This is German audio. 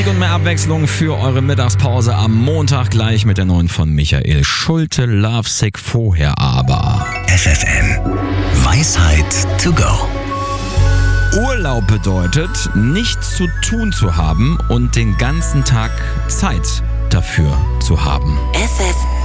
Und mehr Abwechslung für eure Mittagspause am Montag gleich mit der neuen von Michael Schulte, Lovesick, vorher aber. FFN Weisheit to go. Urlaub bedeutet, nichts zu tun zu haben und den ganzen Tag Zeit dafür zu haben. FFN